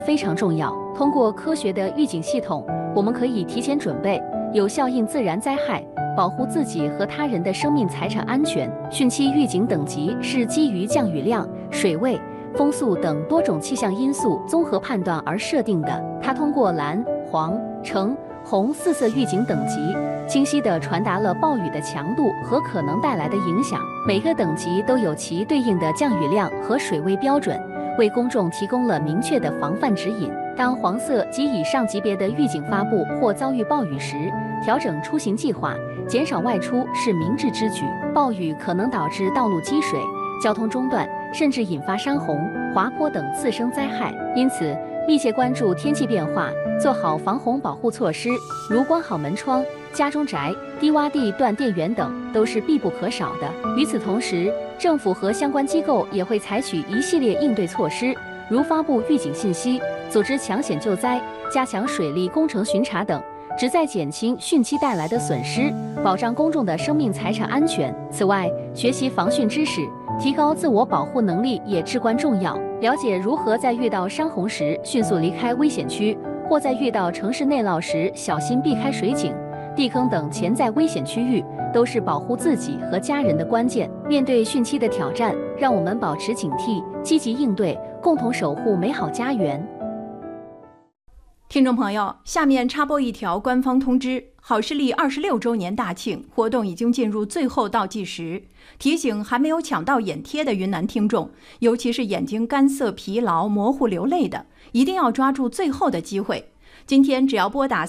非常重要。通过科学的预警系统，我们可以提前准备，有效应自然灾害，保护自己和他人的生命财产安全。汛期预警等级是基于降雨量、水位、风速等多种气象因素综合判断而设定的。它通过蓝、黄、橙、红4色预警等级，清晰地传达了暴雨的强度和可能带来的影响。每个等级都有其对应的降雨量和水位标准，为公众提供了明确的防范指引。当黄色及以上级别的预警发布或遭遇暴雨时，调整出行计划，减少外出是明智之举。暴雨可能导致道路积水、交通中断，甚至引发山洪、滑坡等次生灾害。因此，密切关注天气变化，做好防洪保护措施，如关好门窗、家中宅、低洼地断电源等，都是必不可少的。与此同时，政府和相关机构也会采取一系列应对措施，如发布预警信息、组织抢险救灾、加强水利工程巡查等，旨在减轻汛期带来的损失，保障公众的生命财产安全。此外，学习防汛知识，提高自我保护能力也至关重要。了解如何在遇到山洪时迅速离开危险区，或在遇到城市内涝时小心避开水井、地坑等潜在危险区域，都是保护自己和家人的关键。面对汛期的挑战，让我们保持警惕，积极应对，共同守护美好家园。 听众朋友，下面插播一条官方通知：好视力26周年大庆活动已经进入最后倒计时，提醒还没有抢到眼贴的云南听众，尤其是眼睛干涩、疲劳、模糊、流泪的，一定要抓住最后的机会。今天只要拨打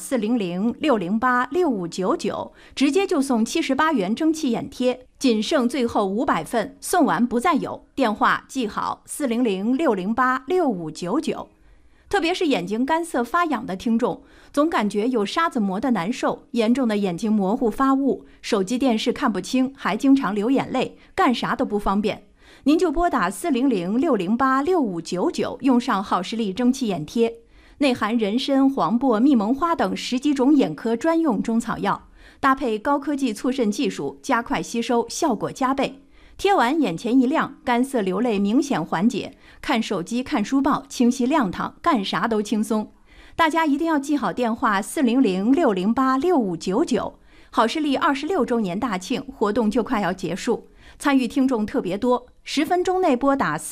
400-608-6599，直接就送78元蒸汽眼贴，仅剩最后500份，送完不再有。电话记好：400-608-6599。特别是眼睛干涩发痒的听众，总感觉有沙子磨得难受，严重的眼睛模糊发雾，手机电视看不清，还经常流眼泪，干啥都不方便。您就拨打400-608-6599，用上好视力蒸汽眼贴，内含人参、黄柏、蜜蒙花等10几种眼科专用中草药，搭配高科技促渗技术，加快吸收，效果加倍。贴完眼前一亮，干涩流泪明显缓解，看手机看书报清晰亮堂，干啥都轻松。大家一定要记好电话：400-608-6599。好视力26周年大庆活动就快要结束，参与听众特别多，10分钟内拨打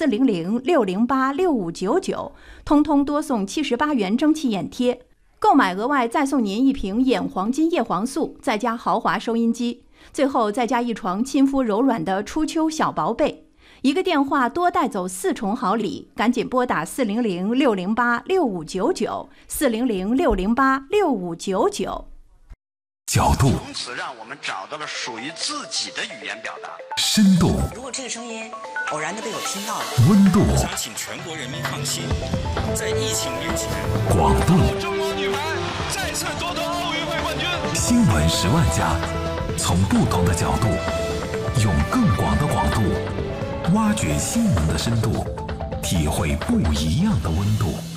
400-608-6599，通通多送78元蒸汽眼贴，购买额外再送您1瓶眼黄金叶黄素，再加豪华收音机，最后再加一床亲肤柔软的初秋小薄被。一个电话多带走4重好礼，赶紧拨打400-608-6599，400-608-6599。 角度， 从此让我们找到了属于自己的语言表达。 深度， 如果这个声音偶然的被我听到了， 温度， 我想请全国人民放心，在疫情面前， 广度， 中国女排再次夺得奥运会冠军。 新闻10万加，从不同的角度，用更广的广度，挖掘新闻的深度，体会不一样的温度。